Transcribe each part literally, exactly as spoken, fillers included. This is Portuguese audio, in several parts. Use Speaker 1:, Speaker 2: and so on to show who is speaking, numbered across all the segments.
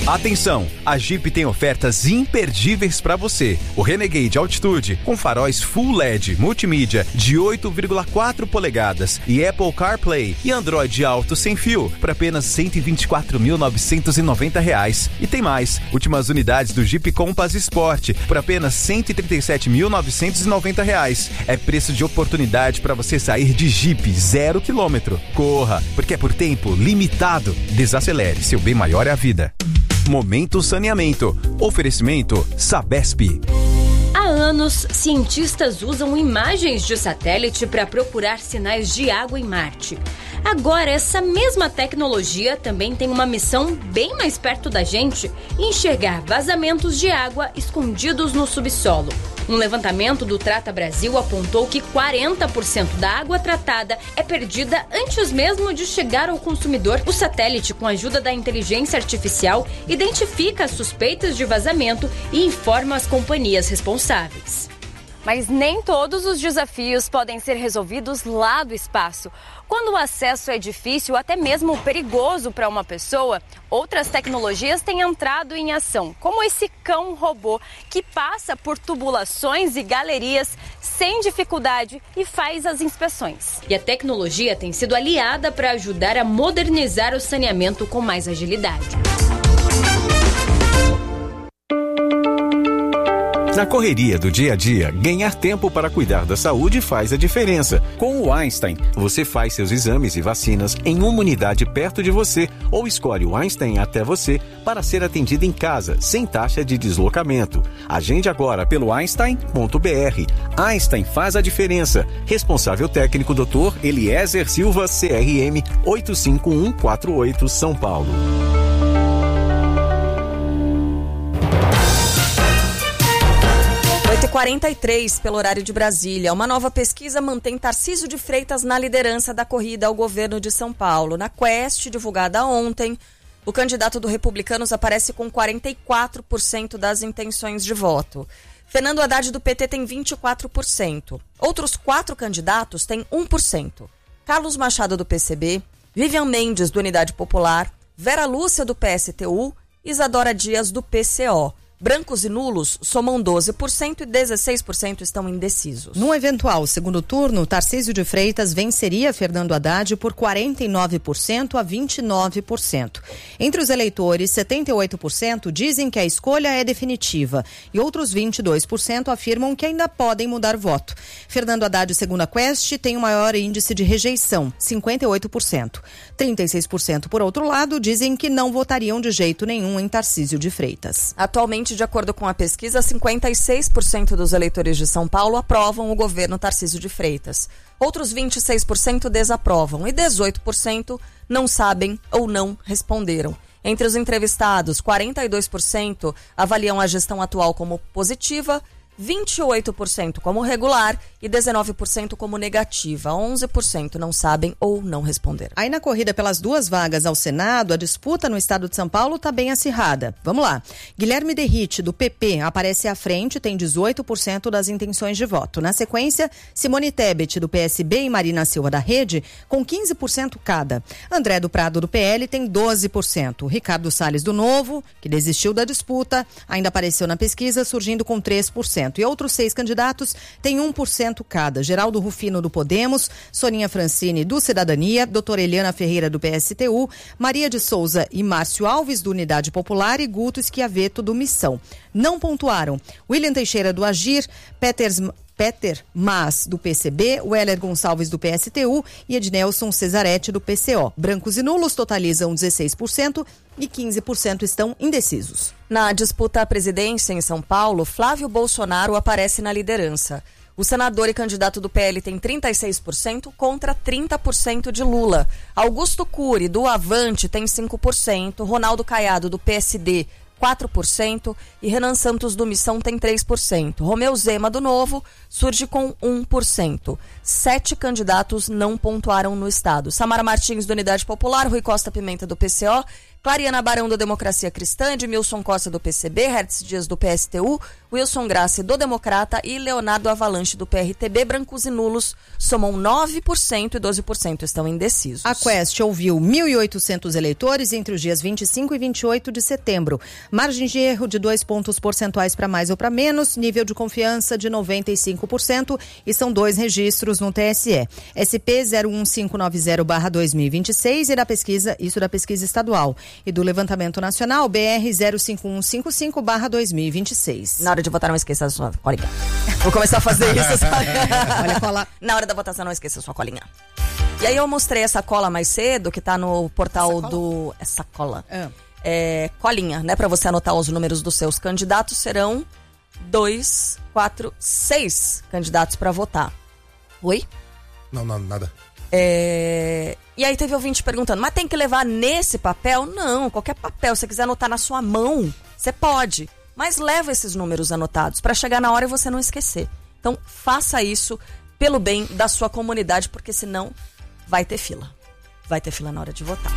Speaker 1: Atenção, a Jeep tem ofertas imperdíveis para você. O Renegade Altitude com faróis Full L E D multimídia de oito vírgula quatro polegadas e Apple CarPlay e Android Auto sem fio por apenas cento e vinte e quatro mil novecentos e noventa reais. E tem mais, últimas unidades do Jeep Compass Sport por apenas cento e trinta e sete mil novecentos e noventa reais. É preço de oportunidade para você sair de Jeep zero quilômetro. Corra, porque é por tempo limitado. Desacelere, seu bem maior é a vida. Momento Saneamento. Oferecimento Sabesp.
Speaker 2: Há anos, cientistas usam imagens de satélite para procurar sinais de água em Marte. Agora, essa mesma tecnologia também tem uma missão bem mais perto da gente: enxergar vazamentos de água escondidos no subsolo. Um levantamento do Trata Brasil apontou que quarenta por cento da água tratada é perdida antes mesmo de chegar ao consumidor. O satélite, com a ajuda da inteligência artificial, identifica as suspeitas de vazamento e informa as companhias responsáveis. Mas nem todos os desafios podem ser resolvidos lá do espaço. Quando o acesso é difícil, até mesmo perigoso para uma pessoa, outras tecnologias têm entrado em ação, como esse cão-robô que passa por tubulações e galerias sem dificuldade e faz as inspeções. E a tecnologia tem sido aliada para ajudar a modernizar o saneamento com mais agilidade.
Speaker 3: Na correria do dia a dia, ganhar tempo para cuidar da saúde faz a diferença. Com o Einstein, você faz seus exames e vacinas em uma unidade perto de você ou escolhe o Einstein até você para ser atendido em casa, sem taxa de deslocamento. Agende agora pelo einstein ponto b r. Einstein faz a diferença. Responsável técnico doutor Eliezer Silva, C R M oito cinco um quatro oito, São Paulo.
Speaker 4: oito e quarenta e três pelo horário de Brasília. Uma nova pesquisa mantém Tarcísio de Freitas na liderança da corrida ao governo de São Paulo. Na Quest, divulgada ontem, o candidato do Republicanos aparece com quarenta e quatro por cento das intenções de voto. Fernando Haddad do P T tem vinte e quatro por cento. Outros quatro candidatos têm um por cento. Carlos Machado do P C B, Vivian Mendes do Unidade Popular, Vera Lúcia do P S T U, Isadora Dias do P C O. Brancos e nulos somam doze por cento e dezesseis por cento estão indecisos.
Speaker 5: Num eventual segundo turno, Tarcísio de Freitas venceria Fernando Haddad por quarenta e nove por cento a vinte e nove por cento. Entre os eleitores, setenta e oito por cento dizem que a escolha é definitiva e outros vinte e dois por cento afirmam que ainda podem mudar voto. Fernando Haddad, segundo a Quest, tem o maior índice de rejeição, cinquenta e oito por cento. trinta e seis por cento, por outro lado, dizem que não votariam de jeito nenhum em Tarcísio de Freitas.
Speaker 4: Atualmente, de acordo com a pesquisa, cinquenta e seis por cento dos eleitores de São Paulo aprovam o governo Tarcísio de Freitas. Outros vinte e seis por cento desaprovam e dezoito por cento não sabem ou não responderam. Entre os entrevistados, quarenta e dois por cento avaliam a gestão atual como positiva, vinte e oito por cento como regular e dezenove por cento como negativa. onze por cento não sabem ou não responderam.
Speaker 5: Aí na corrida pelas duas vagas ao Senado, a disputa no estado de São Paulo está bem acirrada. Vamos lá. Guilherme Derrite, do P P, aparece à frente, tem dezoito por cento das intenções de voto. Na sequência, Simone Tebet, do P S B, e Marina Silva, da Rede, com quinze por cento cada. André do Prado, do P L, tem doze por cento. Ricardo Salles, do Novo, que desistiu da disputa, ainda apareceu na pesquisa, surgindo com três por cento. E outros seis candidatos têm um por cento cada. Geraldo Rufino, do Podemos, Soninha Francini, do Cidadania, doutora Eliana Ferreira, do P S T U, Maria de Souza e Márcio Alves, do Unidade Popular, e Guto Schiavetto, do Missão. Não pontuaram William Teixeira, do Agir, Peters... Peter Mas, do P C B, Weller Gonçalves, do P S T U e Ednelson Cesaretti, do P C O. Brancos e nulos totalizam dezesseis por cento e quinze por cento estão indecisos.
Speaker 4: Na disputa à presidência em São Paulo, Flávio Bolsonaro aparece na liderança. O senador e candidato do P L tem trinta e seis por cento contra trinta por cento de Lula. Augusto Cury, do Avante, tem cinco por cento. Ronaldo Caiado, do P S D, quatro por cento e Renan Santos do Missão tem três por cento. Romeu Zema do Novo surge com um por cento. Sete candidatos não pontuaram no estado. Samara Martins do Unidade Popular, Rui Costa Pimenta do P C O Clariana Barão do Democracia Cristã, Edmilson Costa do P C B, Hertz Dias do P S T U, Wilson Grassi do Democrata e Leonardo Avalanche do P R T B. Brancos e nulos somam nove por cento e doze por cento estão indecisos.
Speaker 5: A Quest ouviu mil e oitocentos eleitores entre os dias vinte e cinco e vinte e oito de setembro. Margem de erro de dois pontos percentuais para mais ou para menos, nível de confiança de noventa e cinco por cento e são dois registros no T S E. S P zero um cinco nove zero barra dois mil e vinte e seis e da pesquisa, isso da pesquisa estadual. E do Levantamento Nacional, B R zero cinco um cinco cinco barra dois mil e vinte e seis.
Speaker 4: Na hora de votar, não esqueça a sua colinha. Vou começar a fazer isso, sabe?
Speaker 5: Olha a cola.
Speaker 4: Na hora da votação, não esqueça a sua colinha. E aí eu mostrei essa cola mais cedo, que tá no portal essa do... Essa cola. É. É, colinha, né? Pra você anotar os números dos seus candidatos. Serão dois, quatro, seis candidatos pra votar. Oi?
Speaker 6: Não, não, nada.
Speaker 4: É... E aí teve ouvinte perguntando, mas tem que levar nesse papel? Não, qualquer papel. Se você quiser anotar na sua mão, você pode. Mas leva esses números anotados para chegar na hora e você não esquecer. Então faça isso pelo bem da sua comunidade, porque senão vai ter fila. Vai ter fila na hora de votar.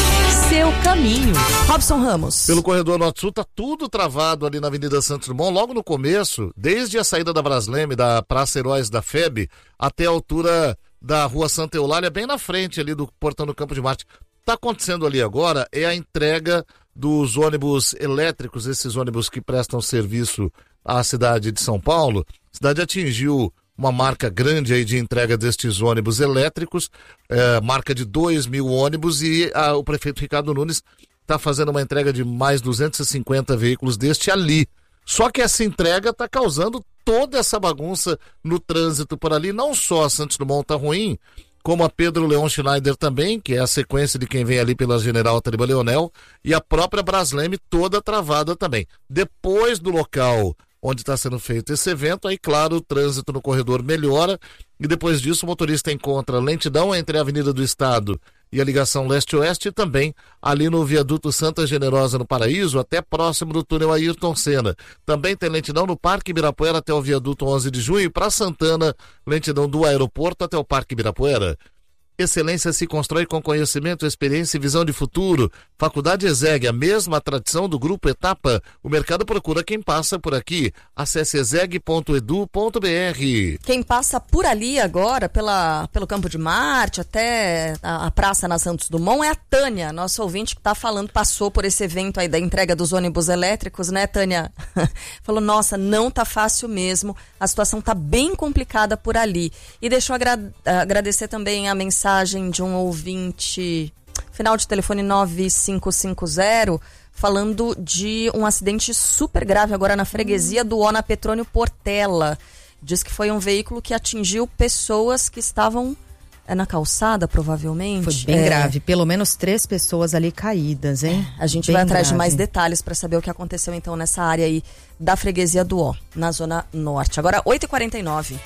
Speaker 4: Seu caminho. Robson Ramos.
Speaker 6: Pelo corredor Norte-Sul tá tudo travado ali na Avenida Santos Dumont, logo no começo, desde a saída da Brasleme, da Praça Heróis da F E B, até a altura da Rua Santa Eulália, bem na frente ali do Portão do Campo de Marte. Está acontecendo ali agora é a entrega dos ônibus elétricos, esses ônibus que prestam serviço à cidade de São Paulo. A cidade atingiu uma marca grande aí de entrega destes ônibus elétricos, é, marca de dois mil ônibus, e a, o prefeito Ricardo Nunes está fazendo uma entrega de mais duzentos e cinquenta veículos deste ali. Só que essa entrega está causando toda essa bagunça no trânsito por ali. Não só a Santos Dumont está ruim, como a Pedro Leon Schneider também, que é a sequência de quem vem ali pela General Tariba Leonel, e a própria Brasleme toda travada também. Depois do local onde está sendo feito esse evento, aí claro, o trânsito no corredor melhora, e depois disso o motorista encontra lentidão entre a Avenida do Estado e a ligação leste-oeste, e também ali no viaduto Santa Generosa no Paraíso, até próximo do túnel Ayrton Senna. Também tem lentidão no Parque Ibirapuera até o viaduto onze de junho, e para Santana, lentidão do aeroporto até o Parque Ibirapuera. Excelência se constrói com conhecimento, experiência e visão de futuro. Faculdade ESEG, a mesma tradição do Grupo Etapa. O mercado procura quem passa por aqui. Acesse exeg ponto edu ponto br.
Speaker 4: Quem passa por ali agora, pela, pelo Campo de Marte, até a, a praça na Santos Dumont, é a Tânia, nossa ouvinte que está falando, passou por esse evento aí da entrega dos ônibus elétricos, né, Tânia? Falou, nossa, não tá fácil mesmo, a situação tá bem complicada por ali. E deixa eu agra- agradecer também a mensagem de um ouvinte, final de telefone nove cinco cinco zero, falando de um acidente super grave agora na freguesia do Ona Petrônio Portela. Diz que foi um veículo que atingiu pessoas que estavam é, na calçada, provavelmente.
Speaker 5: Foi bem
Speaker 4: é...
Speaker 5: grave, pelo menos três pessoas ali caídas, hein?
Speaker 4: É, a gente
Speaker 5: bem
Speaker 4: vai atrás
Speaker 5: grave.
Speaker 4: de mais detalhes para saber o que aconteceu então nessa área aí da freguesia do Ó, na Zona Norte. Agora, oito e quarenta e nove.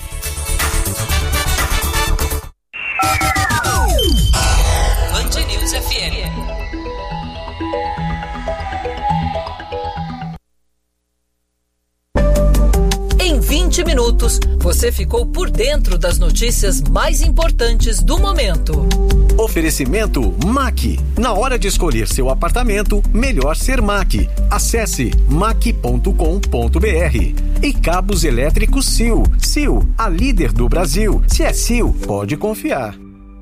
Speaker 7: Band News F M. Em vinte minutos, você ficou por dentro das notícias mais importantes do momento.
Speaker 3: Oferecimento M A C. Na hora de escolher seu apartamento, melhor ser M A C. Acesse mac ponto com ponto br. E Cabos Elétricos Sil. Sil, a líder do Brasil. Se é Sil, pode confiar.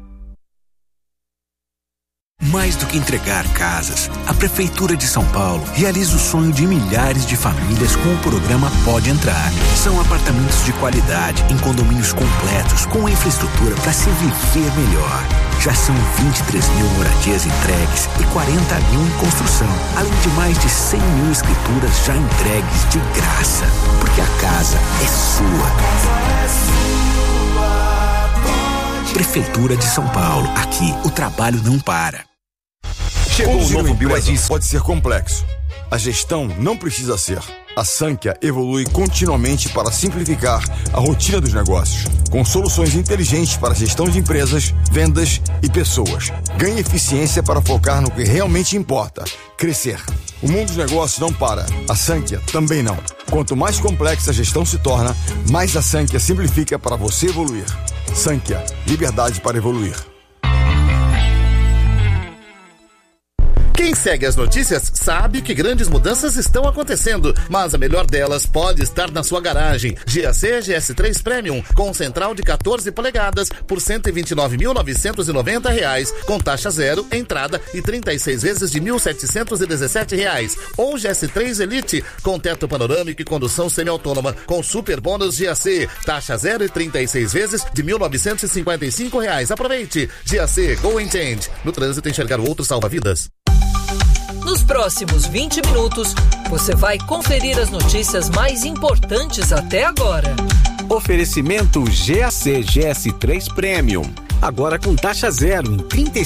Speaker 8: Mais do que entregar casas, a Prefeitura de São Paulo realiza o sonho de milhares de famílias com o programa Pode Entrar. São apartamentos de qualidade, em condomínios completos, com infraestrutura para se viver melhor. Já são vinte e três mil moradias entregues e quarenta mil em construção, além de mais de cem mil escrituras já entregues de graça. Porque a casa é sua. Prefeitura de São Paulo. Aqui o trabalho não para.
Speaker 9: Chegou o novo B Y D. Pode ser complexo. A gestão não precisa ser. A Sankhya evolui continuamente para simplificar a rotina dos negócios, com soluções inteligentes para a gestão de empresas, vendas e pessoas. Ganhe eficiência para focar no que realmente importa: crescer. O mundo dos negócios não para. A Sankhya também não. Quanto mais complexa a gestão se torna, mais a Sankhya simplifica para você evoluir. Sankhya, liberdade para evoluir.
Speaker 10: Quem segue as notícias sabe que grandes mudanças estão acontecendo, mas a melhor delas pode estar na sua garagem. G A C G S três Premium, com central de quatorze polegadas por cento e vinte e nove mil novecentos e noventa reais, com taxa zero, entrada e trinta e seis vezes de mil setecentos e dezessete reais. Ou G S três Elite, com teto panorâmico e condução semi-autônoma, com super bônus G A C, taxa zero e trinta e seis vezes de mil novecentos e cinquenta e cinco reais. Aproveite! G A C Go and Change. No trânsito, enxergar o outro salva vidas.
Speaker 7: Nos próximos vinte minutos, você vai conferir as notícias mais importantes até agora.
Speaker 3: Oferecimento G A C G S três Premium. Agora com taxa zero em trinta e